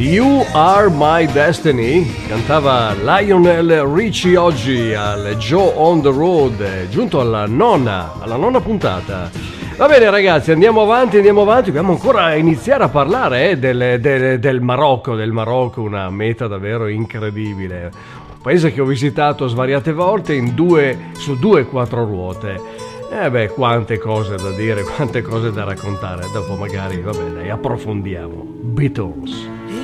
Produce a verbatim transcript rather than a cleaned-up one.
You Are My Destiny, cantava Lionel Richie oggi al Joe on the Road, giunto alla nona, alla nona puntata. Va bene ragazzi, andiamo avanti, andiamo avanti, dobbiamo ancora iniziare a parlare eh, del, del, del Marocco, del Marocco, una meta davvero incredibile. Un paese che ho visitato svariate volte in due, su due quattro ruote. Eh beh, quante cose da dire, quante cose da raccontare, dopo magari, va bene, approfondiamo. Beatles.